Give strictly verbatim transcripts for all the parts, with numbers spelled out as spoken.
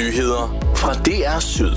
Nyheder fra D R Syd.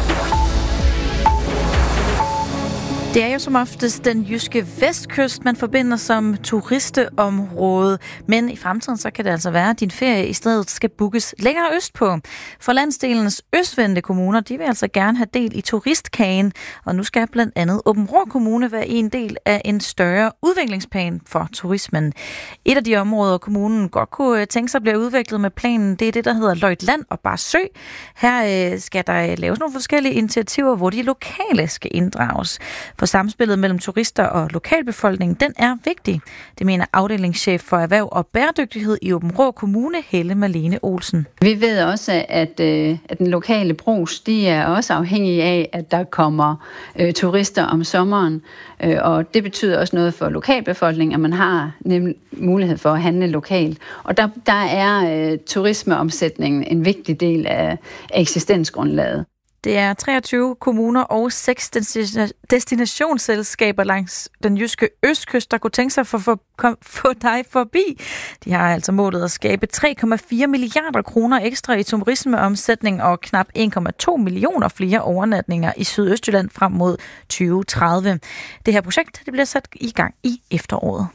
Det er jo som oftest den jyske vestkyst, man forbinder som turisteområde. Men i fremtiden så kan det altså være, at din ferie i stedet skal bookes længere østpå. For landsdelens østvendte kommuner, de vil altså gerne have del i turistkagen. Og nu skal blandt andet Aabenraa Kommune være en del af en større udviklingsplan for turismen. Et af de områder, kommunen godt kunne tænke sig bliver udviklet med planen, det er det, der hedder Løjtland og Barsø. Her skal der laves nogle forskellige initiativer, hvor de lokale skal inddrages. For samspillet mellem turister og lokalbefolkningen, den er vigtig. Det mener afdelingschef for erhverv og bæredygtighed i Aabenraa Kommune, Helle Marlene Olsen. Vi ved også, at, øh, at den lokale brugs, de er også afhængige af, at der kommer øh, turister om sommeren. Øh, og det betyder også noget for lokalbefolkningen, at man har nemlig mulighed for at handle lokalt. Og der, der er øh, turismeomsætningen en vigtig del af, af eksistensgrundlaget. Det er treogtyve kommuner og seks destinationsselskaber langs den jyske østkyst, der kunne tænke sig for at få dig forbi. De har altså målet at skabe tre komma fire milliarder kroner ekstra i turismeomsætning og knap en komma to millioner flere overnatninger i Sydøstjylland frem mod tyve tredive. Det her projekt det bliver sat i gang i efteråret.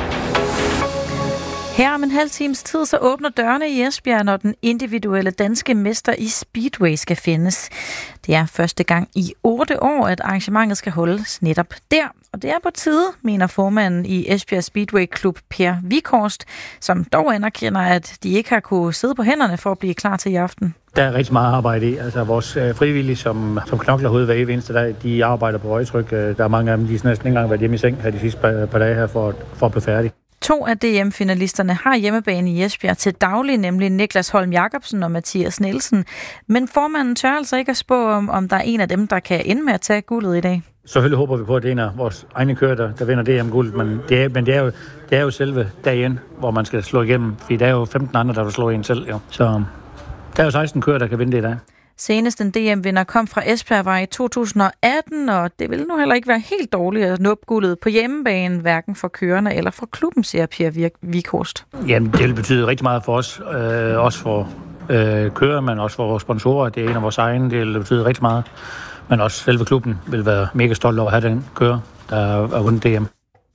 Her om en halv times tid, så åbner dørene i Esbjerg, når den individuelle danske mester i Speedway skal findes. Det er første gang i otte år, at arrangementet skal holdes netop der. Og det er på tide, mener formanden i Esbjerg Speedway Klub, Per Vikhorst, som dog anerkender, at de ikke har kunne sidde på hænderne for at blive klar til i aften. Der er rigtig meget arbejde i. Altså vores øh, frivillige, som, som knokler hovedet hver evig eneste dag, de arbejder på højtryk. Der er mange af dem, de er næsten ikke engang været hjemme i seng her de sidste par, par dage her for, for at blive færdige. To af D M-finalisterne har hjemmebane i Esbjerg til daglig, nemlig Niklas Holm Jacobsen og Mathias Nielsen. Men formanden tør altså ikke at spå om, om der er en af dem, der kan ende med at tage guldet i dag. Selvfølgelig håber vi på, at det er en af vores egne kører, der, der vinder D M-guldet, men, det er, men det, er jo, det er jo selve dagen, hvor man skal slå igennem, fordi der er jo femten andre, der vil slå en selv. Jo. Så der er jo seksten kører, der kan vinde det i dag. Senest en D M-vinder kom fra Esbjerg var i to tusind og atten, og det vil nu heller ikke være helt dårligt at nå guldet på hjemmebane, hverken for kørerne eller for klubben, siger Per Vikhorst. Jamen, det vil betyde rigtig meget for os, øh, også for øh, kører, men også for vores sponsorer. Det er en af vores egne, det vil betyde rigtig meget. Men også selve klubben vil være mega stolt over at have den kører, der er vundet D M.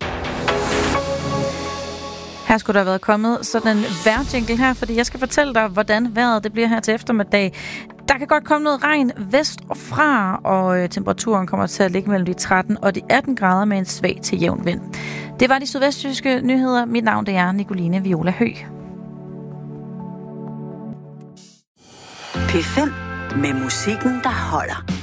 Her skulle der have været kommet sådan en vejrjingle her, fordi jeg skal fortælle dig, hvordan vejret det bliver her til eftermiddag. Der kan godt komme noget regn vest og fra, og temperaturen kommer til at ligge mellem de tretten og de atten grader med en svag til jævn vind. Det var de sydvestjyske nyheder. Mit navn det er Nicoline Viola Høgh. P fem med musikken, der holder.